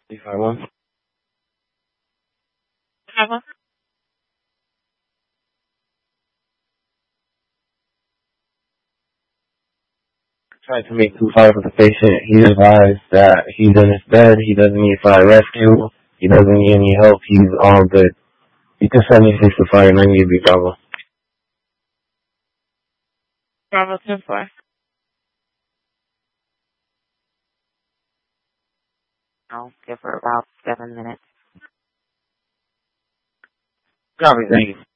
351. Bravo. Tried to make 2-5 with the patient. He advised that he's in his bed. He doesn't need fire rescue. He doesn't need any help. He's all good. You can send me 6 to fire 90 to be Bravo. Bravo 2-4. I'll give her about 7 minutes. Copy, thank you.